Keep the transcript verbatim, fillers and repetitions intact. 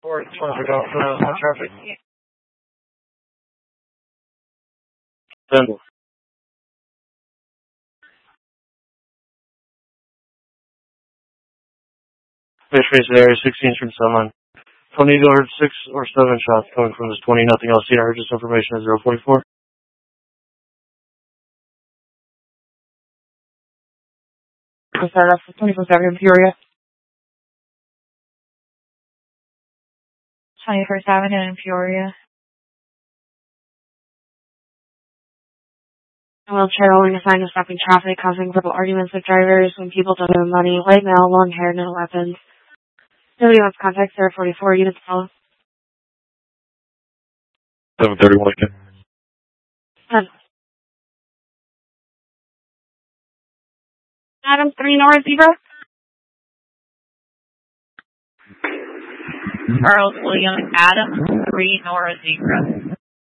Or twenty-four dollars for now, on traffic. Then. Fish face area sixteen from Sunline. Tornado heard six or seven shots coming from this twenty, nothing else seen. I heard this information at zero forty-four. We'll start off with twenty-four seven in Peoria. twenty-first Avenue in Peoria. Wheelchair holding a sign of stopping traffic, causing verbal arguments with drivers when people don't have money. White male, long hair, no weapons. Nobody wants contact. zero forty-four, units follow. seven thirty-one again. ten. Adam three North Zebra. Charles William Adam three Nora Zebra.